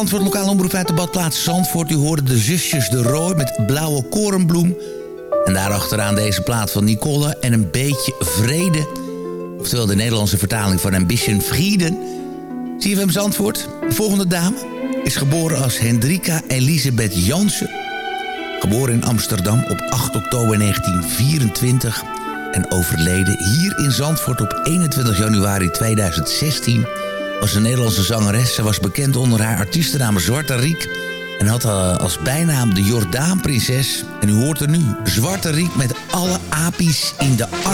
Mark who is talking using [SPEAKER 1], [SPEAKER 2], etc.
[SPEAKER 1] Zandvoort, lokale omroep uit de badplaats Zandvoort. U hoorde de zusjes De Rooij met Blauwe Korenbloem. En daarachteraan deze plaat van Nicole en Een Beetje Vrede. Oftewel de Nederlandse vertaling van Ambition Frieden. CFM Zandvoort, de volgende dame, is geboren als Hendrika Elisabeth Jansen. Geboren in Amsterdam op 8 oktober 1924... en overleden hier in Zandvoort op 21 januari 2016... was een Nederlandse zangeres. Ze was bekend onder haar artiestennaam Zwarte Riek... en had als bijnaam de Jordaanprinses. En u hoort er nu, Zwarte Riek met alle apies in de arm.